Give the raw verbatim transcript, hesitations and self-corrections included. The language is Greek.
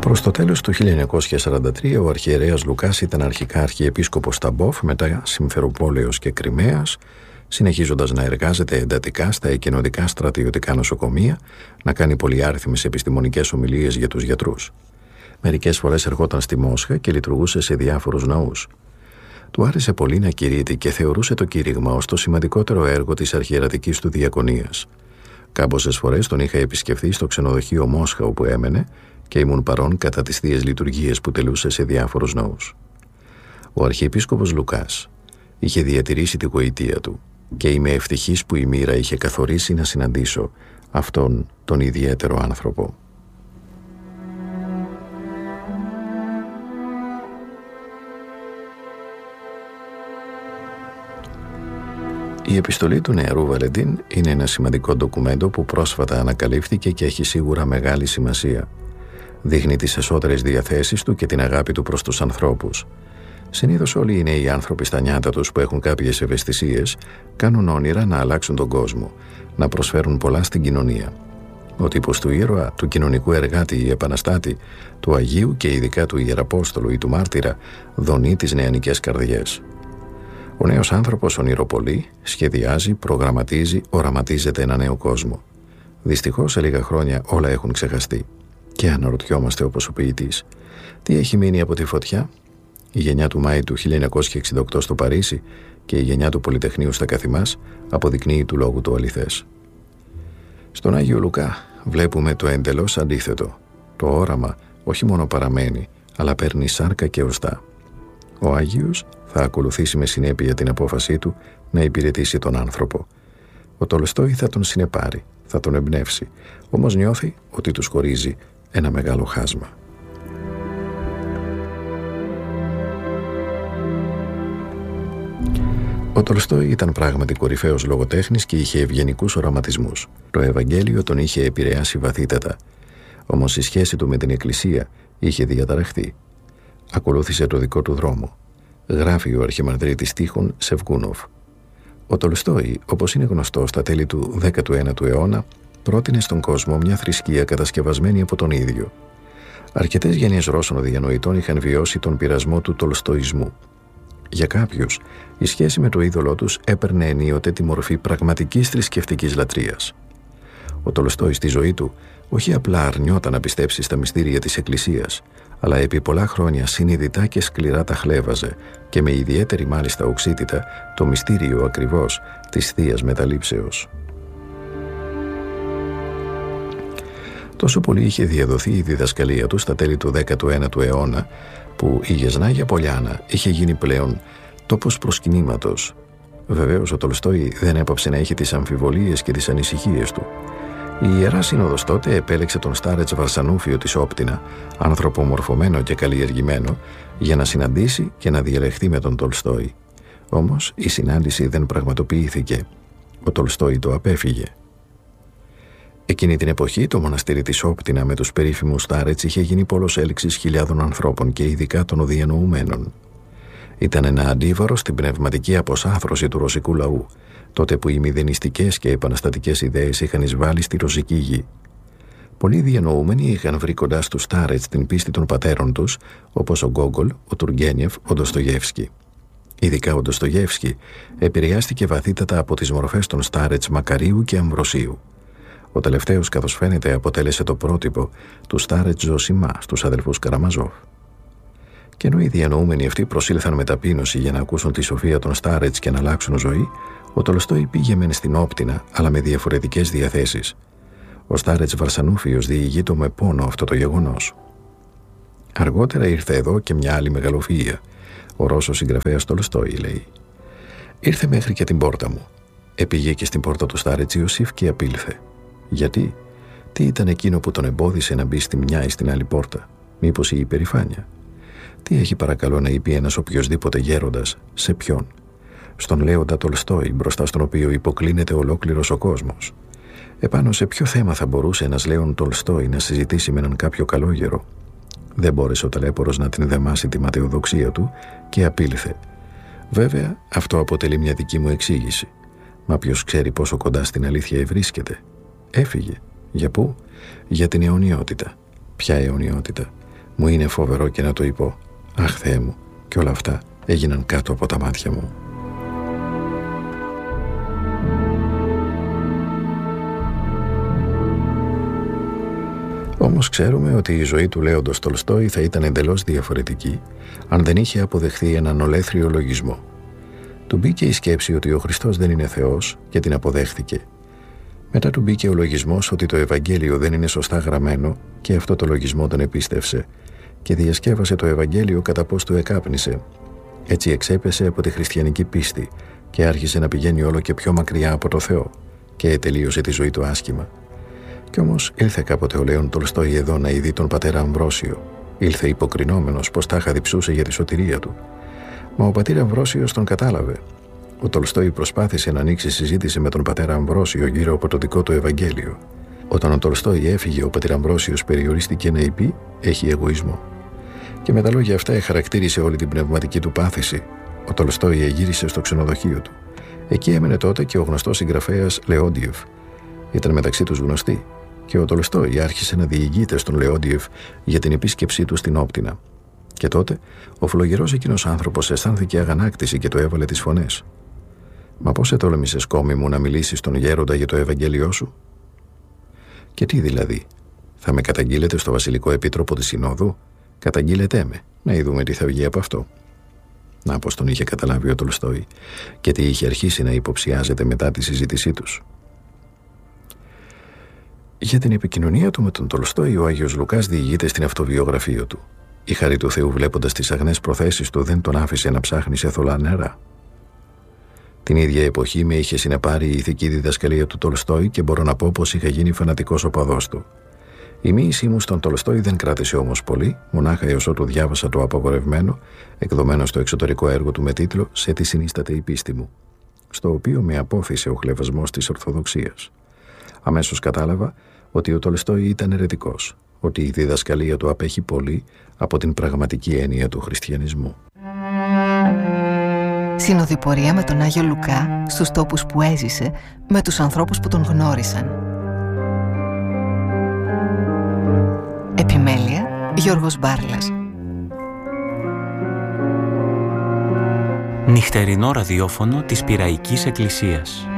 Προς το τέλος του χίλια εννιακόσια σαράντα τρία ο αρχιερέας Λουκάς ήταν αρχικά αρχιεπίσκοπος Ταμπόφ, μετά Συμφεροπόλεως και Κριμαίας, συνεχίζοντας να εργάζεται εντατικά στα εκκοινωτικά στρατιωτικά νοσοκομεία, να κάνει πολυάριθμες επιστημονικές ομιλίες για τους γιατρούς. Μερικές φορές ερχόταν στη Μόσχα και λειτουργούσε σε διάφορους ναούς. Του άρεσε πολύ να κηρύττει και θεωρούσε το κήρυγμα ως το σημαντικότερο έργο της αρχιερατικής του διακονίας. Κάμποσες φορές τον είχα επισκεφθεί στο ξενοδοχείο Μόσχα όπου έμενε και ήμουν παρόν κατά τις θείες λειτουργίες που τελούσε σε διάφορους ναούς. Ο Αρχιεπίσκοπος Λουκάς είχε διατηρήσει τη γοητεία του και είμαι ευτυχής που η μοίρα είχε καθορίσει να συναντήσω αυτόν τον ιδιαίτερο άνθρωπο. Η επιστολή του νεαρού Βαλεντίν είναι ένα σημαντικό ντοκουμέντο που πρόσφατα ανακαλύφθηκε και έχει σίγουρα μεγάλη σημασία. Δείχνει τις εσωτερικές διαθέσεις του και την αγάπη του προς τους ανθρώπους. Συνήθως όλοι οι νέοι άνθρωποι στα νιάτα τους που έχουν κάποιες ευαισθησίες κάνουν όνειρα να αλλάξουν τον κόσμο, να προσφέρουν πολλά στην κοινωνία. Ο τύπος του ήρωα, του κοινωνικού εργάτη ή επαναστάτη, του Αγίου και ειδικά του Ιεραπόστολου ή του Μάρτυρα δονεί τις νεανικές καρδιές. Ο νέος άνθρωπος ονειροπολεί, σχεδιάζει, προγραμματίζει, οραματίζεται ένα νέο κόσμο. Δυστυχώς σε λίγα χρόνια όλα έχουν ξεχαστεί. Και αναρωτιόμαστε όπως ο ποιητής, τι έχει μείνει από τη φωτιά? Η γενιά του Μάη του χίλια εννιακόσια εξήντα οκτώ στο Παρίσι και η γενιά του Πολυτεχνείου στα Καθημάς αποδεικνύει του λόγου του αληθές. Στον Άγιο Λουκά βλέπουμε το εντελώς αντίθετο. Το όραμα όχι μόνο παραμένει, αλλά παίρνει σάρκα και οστά. Ο Άγιος θα ακολουθήσει με συνέπεια την απόφασή του να υπηρετήσει τον άνθρωπο. Ο Τολστόι θα τον συνεπάρει, θα τον εμπνεύσει, όμως νιώθει ότι τους χωρίζει ένα μεγάλο χάσμα. Ο Τολστόι ήταν πράγματι κορυφαίος λογοτέχνης και είχε ευγενικούς οραματισμούς. Το Ευαγγέλιο τον είχε επηρεάσει βαθύτατα, όμως η σχέση του με την Εκκλησία είχε διαταραχθεί. Ακολούθησε το δικό του δρόμο. Γράφει ο αρχιμανδρίτης Τίχων Σευκούνοφ. Ο Τολστόι, όπως είναι γνωστό στα τέλη του δέκατου ένατου αιώνα, πρότεινε στον κόσμο μια θρησκεία κατασκευασμένη από τον ίδιο. Αρκετές γενιές Ρώσων διανοητών είχαν βιώσει τον πειρασμό του τολστοϊσμού. Για κάποιους, η σχέση με το είδωλό τους έπαιρνε ενίοτε τη μορφή πραγματικής θρησκευτικής λατρείας. Ο Τολστόι στη ζωή του όχι απλά αρνιόταν να πιστέψει στα μυστήρια της Εκκλησίας, αλλά επί πολλά χρόνια συνειδητά και σκληρά τα χλέβαζε και με ιδιαίτερη μάλιστα οξύτητα το μυστήριο ακριβώς της Θείας Μεταλήψεως. Τόσο πολύ είχε διαδοθεί η διδασκαλία του στα τέλη του δέκατου ένατου αιώνα που η Γεσνάγια Πολιάνα είχε γίνει πλέον τόπος προσκυνήματος. Βεβαίως ο Τολστόι δεν έπαψε να έχει τις αμφιβολίες και τις ανησυχίες του. Η Ιερά Σύνοδος τότε επέλεξε τον Στάρετς Βαρσανούφιο της Όπτινα, άνθρωπο μορφωμένο και καλλιεργημένο, για να συναντήσει και να διαλεχθεί με τον Τολστόι. Όμως η συνάντηση δεν πραγματοποιήθηκε. Ο Τολστόι το απέφυγε. Εκείνη την εποχή το μοναστήρι της Όπτινα με τους περίφημους Στάρετς είχε γίνει πόλος έλξης χιλιάδων ανθρώπων και ειδικά των οδιανοουμένων. Ήταν ένα αντίβαρο στην πνευματική αποσάθρωση του ρωσικού λαού, τότε που οι μηδενιστικές και επαναστατικές ιδέες είχαν εισβάλει στη ρωσική γη. Πολλοί διανοούμενοι είχαν βρει κοντά στους Στάρετς την πίστη των πατέρων τους, όπως ο Γκόγκολ, ο Τουργκένιεφ, ο Ντοστογεύσκι. Ειδικά ο Ντοστογεύσκι επηρεάστηκε βαθύτατα από τις μορφές των Στάρετς Μακαρίου και Αμβροσίου. Ο τελευταίος, καθώς φαίνεται, αποτέλεσε το πρότυπο του Στάρετς Ζωσιμά στους αδελφούς Καραμαζόφ. Και ενώ οι διανοούμενοι αυτοί προσήλθαν με ταπείνωση για να ακούσουν τη σοφία των Στάρετς και να αλλάξουν ζωή, ο Τολστόι πήγε μεν στην Όπτινα, αλλά με διαφορετικές διαθέσεις. Ο Στάρετς Βαρσανούφιος διηγεί το με πόνο αυτό το γεγονός. Αργότερα ήρθε εδώ και μια άλλη μεγαλοφυΐα. Ο Ρώσος συγγραφέας Τολστόι λέει: «Ήρθε μέχρι και την πόρτα μου. Επήγε και στην πόρτα του Στάρετς Ιωσήφ και απήλθε. Γιατί? Τι ήταν εκείνο που τον εμπόδισε να μπει στη μια ή στην άλλη πόρτα? Μήπως η υπερηφάνεια? Τι έχει παρακαλώ να είπε ένας οποιοσδήποτε γέροντας? Σε ποιον? Στον Λέοντα Τολστόι, μπροστά στον οποίο υποκλίνεται ολόκληρος ο κόσμος. Επάνω σε ποιο θέμα θα μπορούσε ένας Λέον Τολστόι να συζητήσει με έναν κάποιο καλόγερο? Δεν μπόρεσε ο ταλέπορος να την δεμάσει τη ματαιοδοξία του και απήλθε. Βέβαια, αυτό αποτελεί μια δική μου εξήγηση. Μα ποιος ξέρει πόσο κοντά στην αλήθεια ευρίσκεται? Έφυγε. Για πού? Για την αιωνιότητα. Ποια αιωνιότητα? Μου είναι φοβερό και να το είπω. Αχ, Θεέ μου, και όλα αυτά έγιναν κάτω από τα μάτια μου. Όμως ξέρουμε ότι η ζωή του Λέοντος Τολστόη θα ήταν εντελώς διαφορετική αν δεν είχε αποδεχθεί έναν ολέθριο λογισμό. Του μπήκε η σκέψη ότι ο Χριστός δεν είναι Θεός και την αποδέχθηκε. Μετά του μπήκε ο λογισμός ότι το Ευαγγέλιο δεν είναι σωστά γραμμένο και αυτό το λογισμό τον επίστευσε και διασκεύασε το Ευαγγέλιο κατά πώς του εκάπνισε. Έτσι εξέπεσε από τη χριστιανική πίστη και άρχισε να πηγαίνει όλο και πιο μακριά από το Θεό και τελείωσε τη ζωή του άσχημα. Κι όμως ήλθε κάποτε ο Λέων Τολστόη εδώ να ειδεί τον πατέρα Αμβρόσιο. Ήλθε υποκρινόμενος πως τάχα διψούσε για τη σωτηρία του. Μα ο πατήρ Αμβρόσιος τον κατάλαβε. Ο Τολστόη προσπάθησε να ανοίξει συζήτηση με τον πατέρα Αμβρόσιο γύρω από το δικό του Ευαγγέλιο. Όταν ο Τολστόη έφυγε, ο πατήρ Αμβρόσιος περιορίστηκε να είπε: «Έχει εγωισμό». Και με τα λόγια αυτά εχαρακτήρισε όλη την πνευματική του πάθηση. Ο Τολστόη εγύρισε στο ξενοδοχείο του. Εκεί έμενε τότε και ο γνωστός συγγραφέας Λεόντιεφ. Ήταν μεταξύ τους γνωστοί. Και ο Τολστόη άρχισε να διηγείται στον Λεόντιεφ για την επίσκεψή του στην Όπτινα. Και τότε ο φλογερός εκείνος άνθρωπος αισθάνθηκε αγανάκτηση και του έβαλε τις φωνές. «Μα πώς ετόλμησες, κόμη μου, να μιλήσεις στον γέροντα για το Ευαγγέλιό σου?» «Και τι δηλαδή, θα με καταγγείλετε στο Βασιλικό Επίτροπο της Συνόδου?» «Καταγγείλετε με, να ειδούμε τι θα βγει από αυτό». Να πως τον είχε καταλάβει ο Τολστόη και τι είχε αρχίσει να υποψιάζεται μετά τη συζήτησή τους. Για την επικοινωνία του με τον Τολστόη, ο Άγιος Λουκάς διηγείται στην αυτοβιογραφία του. Η χαρή του Θεού, βλέποντας τις αγνές προθέσεις του, δεν τον άφησε να ψάχνει σε θολά νερά. Την ίδια εποχή με είχε συνεπάρει η ηθική διδασκαλία του Τολστόη και μπορώ να πω πως είχα γίνει φανατικός οπαδός του. Η μοίησή μου στον Τολστόη δεν κράτησε όμως πολύ, μονάχα έως ότου διάβασα το απαγορευμένο, εκδομένο στο εξωτερικό έργο του με τίτλο «Σε τι συνίσταται η πίστη μου», στο οποίο με απόθυσε ο χλευασμός της Ορθοδοξίας. Αμέσως κατάλαβα ότι ο Τολστόη ήταν αιρετικός, ότι η διδασκαλία του απέχει πολύ από την πραγματική έννοια του χριστιανισμού. Συνοδοιπορία με τον Άγιο Λουκά στους τόπους που έζησε, με τους ανθρώπους που τον γνώρισαν. Επιμέλεια Γιώργος Μπάρλας. Νυχτερινό ραδιόφωνο της Πειραϊκής Εκκλησίας.